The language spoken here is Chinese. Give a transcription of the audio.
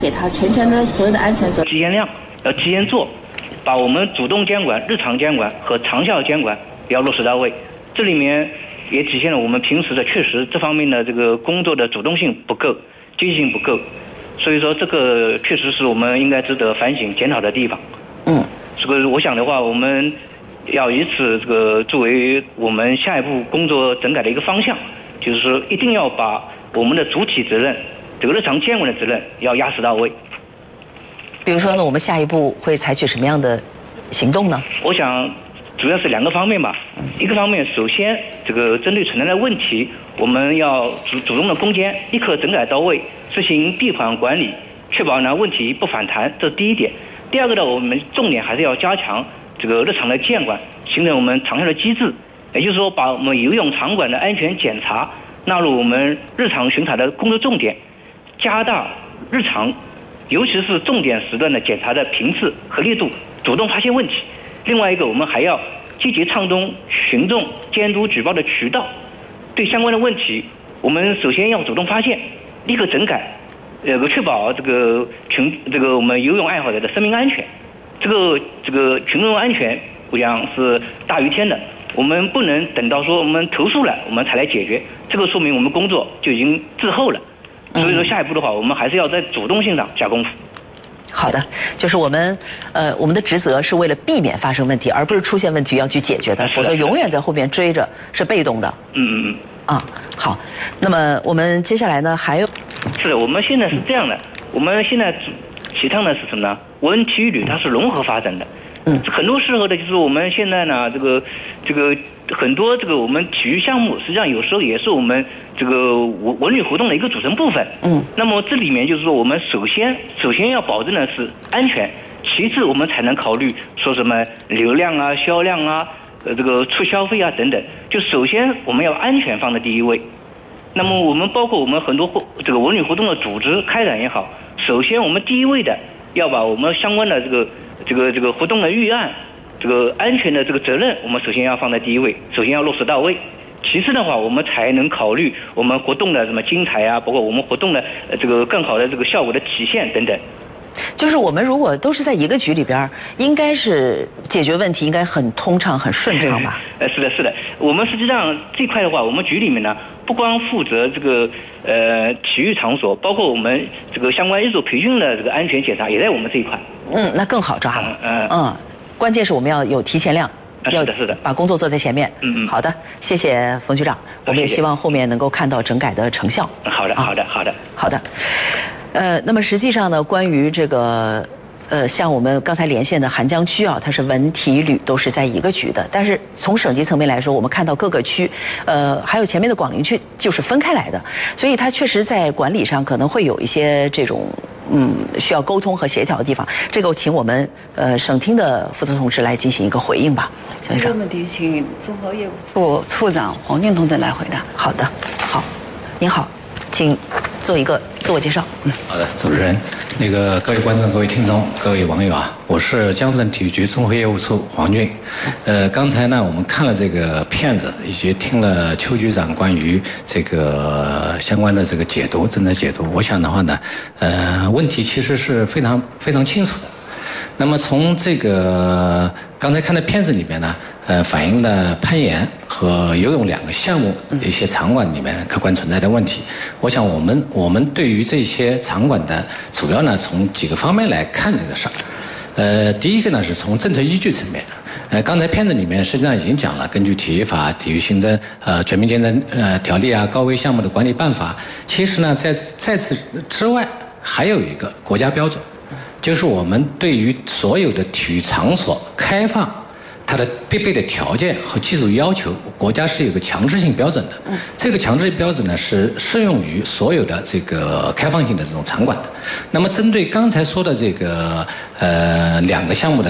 给他全权的所有的安全责任。 提前量要提前做，把我们主动监管、日常监管和长效监管要落实到位。这里面也体现了我们平时的确实这方面的这个工作的主动性不够，积极性不够，所以说这个确实是我们应该值得反省检讨的地方。这个我想的话，我们要以此这个作为我们下一步工作整改的一个方向，就是说一定要把我们的主体责任，这个日常监管的责任要压实到位。 比如说呢，我们下一步会采取什么样的行动呢？我想主要是2个方面吧。一个方面，首先这个针对存在的问题，我们要主动的攻坚，立刻整改到位，实行闭环管理，确保呢问题不反弹，这是第一点。第二个呢，我们重点还是要加强这个日常的监管，形成我们长效的机制，也就是说把我们游泳场馆的安全检查纳入我们日常巡查的工作重点，加大日常尤其是重点时段的检查的频次和力度，主动发现问题。另外一个，我们还要积极畅通群众监督举报的渠道，对相关的问题，我们首先要主动发现，立刻整改，确保这个我们游泳爱好者的生命安全。这个群众安全，我想是大于天的。我们不能等到说我们投诉了，我们才来解决，这个说明我们工作就已经滞后了。所以说下一步的话，我们还是要在主动性上下功夫。 好的，就是我们的职责是为了避免发生问题，而不是出现问题要去解决的，否则永远在后面追着是被动的。好，那么我们接下来呢还有？ 是的，我们现在是这样的，我们现在提倡的是什么呢？文体育旅它是融合发展的。很多时候的就是我们现在呢，这个很多我们体育项目，实际上有时候也是我们这个文旅活动的一个组成部分。那么这里面就是说，我们首先要保证的是安全，其次我们才能考虑说什么流量啊、销量啊、这个促消费啊等等。就首先我们要安全放在第一位。那么我们包括我们很多这个文旅活动的组织开展也好，首先我们第一位的要把我们相关的这个活动的预案，这个安全的这个责任，我们首先要放在第一位，首先要落实到位。其次的话，我们才能考虑我们活动的什么精彩啊，包括我们活动的这个更好的这个效果的体现等等。 就是我们如果都是在一个局里边，应该是解决问题应该很通畅、很顺畅吧？ 是的。我们实际上这块的话，我们局里面呢，不光负责这个体育场所，包括我们这个相关艺术培训的这个安全检查，也在我们这一块。 那更好抓了。关键是我们要有提前量。 是的， 把工作做在前面。好的，谢谢冯局长，我们也希望后面能够看到整改的成效。 好的。 那么实际上呢，关于这个像我们刚才连线的邗江区啊，它是文体旅都是在一个局的，但是从省级层面来说，我们看到各个区，还有前面的广陵区就是分开来的，所以它确实在管理上可能会有一些这种需要沟通和协调的地方。这个请我们省厅的负责同志来进行一个回应吧。 这个问题请综合业务处处长黄俊同志来回答。 好的，好，您好，请做一个自我介绍。 好的，主持人，各位观众、各位听众、各位网友啊，我是江苏省体育局综合业务处黄俊。刚才呢，我们看了这个片子，以及听了邱局长关于这个相关的这个解读，政策解读。我想的话呢，问题其实是非常非常清楚的。那么从这个刚才看的片子里面呢，反映了攀岩和游泳2个项目一些场馆里面客观存在的问题。我想我们对于这些场馆的主要呢，从几个方面来看这个事儿。第一个呢是从政策依据层面。刚才片子里面实际上已经讲了，根据体育法、体育行政全面竞争条例啊、高危项目的管理办法，其实呢在此之外还有一个国家标准。就是我们对于所有的体育场所开放，它的必备的条件和技术要求，国家是有个强制性标准的。这个强制性标准呢是适用于所有的这个开放性的这种场馆的。那么针对刚才说的这个2个项目的